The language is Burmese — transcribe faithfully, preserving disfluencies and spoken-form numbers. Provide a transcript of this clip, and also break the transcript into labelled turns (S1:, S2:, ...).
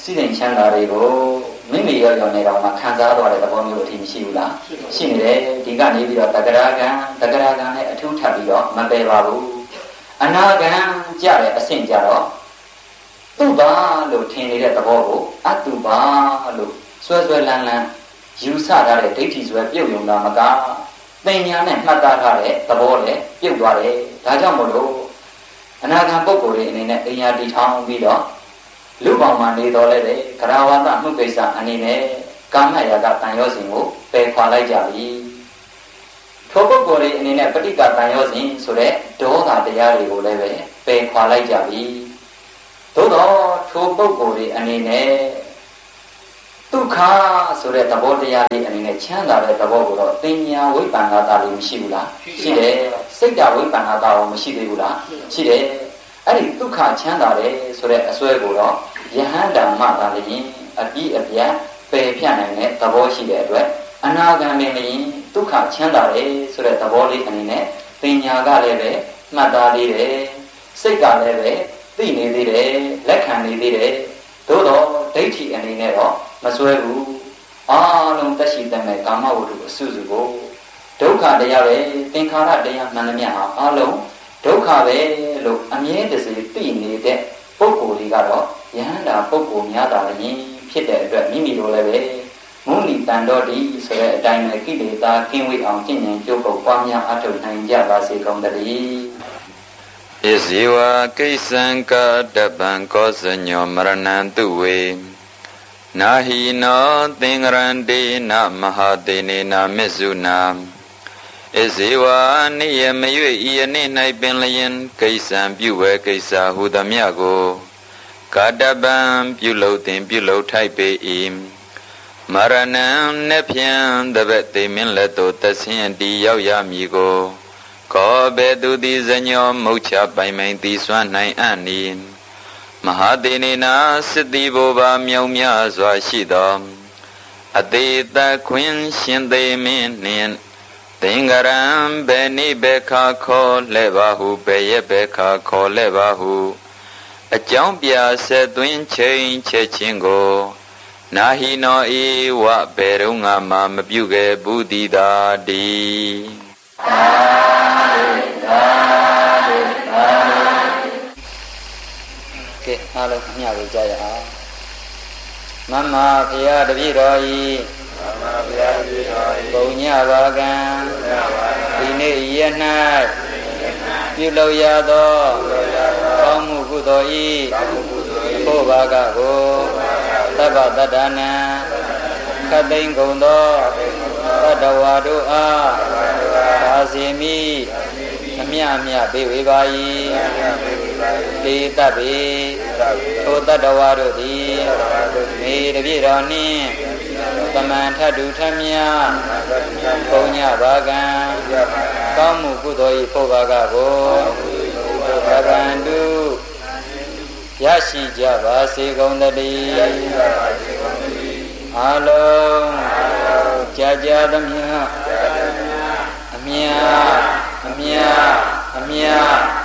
S1: စိတ်ချမ်းသာတွေကိုမိမိရောရောနေတော့မှခံစားသွားတဲ့သဘောမျိုးအထိမရှိဘူးလားရှိနေတယ်ဒီကနေပြီးတော့တက္ကရာကံတက္ကရာကံနဲ့အထူးထပ်ပြီးတော့မပယ်ပါဘူးအနာကံကြတဲ့အဆင့်ကြတော့သူ့ပါလို့ထင်နေတဲ့သဘောကိုအတုပါလို့ဆွဲဆွဲလန်းလန်းယူဆထားတဲ့ဒိဋ္ဌိဆွဲပြုတ်ယုံတာမကပညာနဲ့မှတ်သားထားတဲ့သဘောနဲ့ပြုတ်သွားတယ်ဒါကြောင့်မို့လို့အနာဂတ်ပုဂ္ဂိုလ်တွေအနေနဲ့အရာတည်ထောင်ပြီးတော့လူပေါင်းမှနေတော်လဲတဲ့ကရဝတ္တမှုကိစ္စအနေနဲ့ကာမရာဂတန်ရောစဉ်ကိုပယ်ခွာလိုက်ကြပြီထိုပုဂ္ဂိုလ်တွေအနေနဲ့ပဋိက္ခတန်ရောစဉ်ဆိုတဲ့ဒေါသတရားတွေကိုလည်းပဲပယ်ခွာလိုက်ကြပြီသို့တော့ထိုပုဂ္ဂိုလ်တွေအနေနဲ့ဒုက္ခဆိုတဲ့သဘောတရားလေးအနေနဲ့ချမ်းသာတဲ့သဘောကိုတော့တင်ညာဝိပ္ပန္နတာလေးမရှိဘူးလားရှိတယ်စိတ်ဓာတ်ဝိပ္ပန္နတာရောမရှိသေးဘူးလားရှိတယ်အဲ့ဒီဒုက္ခချမ်းသာတယ်ဆိုတဲ့အစွဲကိုတော့ယဟန္တာမှသာလျှင်အပြီးအပြတ်ပယ်ဖြတ်နိုင်တဲ့သဘောရှိတဲ့အတွက်အနာဂံမင်းလျင်ဒုက္ခချမ်းသာတယ်ဆိုတဲ့သဘောလေးအနေနဲ့တင်ညာကလည်းပဲမှတ်သားသေးတယ်စိတ်ကလည်းပဲသိနေသေးတယ်လက်ခံနေသေးတယ်သို့တော့ဒိဋ္ဌိအနေနဲ့တော့မစွဲဘူးအားလုံးတက်ရှိတဲ့ကာမဝတ္ထုအစုစုကိုဒုက္ခတရားပဲသင်္ခါရတရားမှန်သမျှဟာအားလုံးဒုက္ခပဲလို့အမြဲတစေသိနေတဲ့ပုဂ္ဂိုလ်တွေကတော့ယဟန္တာပုဂ္ဂိုလ်များတာလည်းဖြစ်တဲ့အတွက်မိမိတို့လည်းပဲမုဏိတန်တော်ဒီဆိုတဲ့အတိုင်းပဲကိလေသာကင်းဝေးအောင်ကျင့်ကြံကြိုးပုတ်ပွားများအထောက်နိုင်ကြပါစေကုန်သတည်း
S2: ဣဇေဝကိစ္စံကတပံကောဇညောမရဏံတုဝေနာဟိနောသင်္ကရန္တေနမဟာတေနေနာမစ္ဆုနာဣဇေဝနိယမရွေဤယနေ့၌ပင်လျင်ကိစ္စံပြုဝဲကိစ္စဟုသမျှကိုကာတပံပြုလုပ်တင်ပြုလုပ်ထိုက်ပေ၏မရဏံနှဖြံတပတ်သိမင်းလက်သို့သဆင်းတီရောက်ရမည်ကိုကောဘေသူသည်ဇညောမုတ်ချပိုင်ပိုင်သည်စွမ်းနိုင်အံ့နီမဟာတေနေနာစစ်တီဘိုဘာမြောင်များစွာရှိသောအသေးသခွင်ရှင်သိမင်းနှင့်သင်္ကရံဘေနိဘေခါခေါ်လဲပါဟုဘေရဘေခါခေါ်လဲပါဟုအကြောင်းပြဆက်သွင်းချိန်ချက်ချင်းကိုနာဟိနောဧဝဘေရုံငါမမပြုခဲ့ဘူးတိသာတိ
S1: သာသာသာကဲအားလုံးမျှဝေကြရအောင်မမဖရာတပည့်တော်ဤမမဖရာတပည့်တော်ဤဘုံညပါကံဒီနေ့ရ၌ပြုလုပ်ရသောကောင်းမှုကုသိုလ်ဤဘုဘာကကိုသဗ္ဗတတ္တနာခတ်သိမ်းကုန်သောတတ္တဝါတို့အားသာစီမိအမြအမြပေးဝေပါ၏တေတဗ္ဗေထိုတတ္တဝါတို့သည်မေတပြည့်တော်နှင့်သမန်ထတုထမြဘုံညဘာကံကောင်းမှုကုသိုလ်၏ဖို့ဘာကကိုဗဗန္တုရရှိကြပါစေကုန်သတည်းအာလုံးကြာကြာသမျှအမြအမြအမြ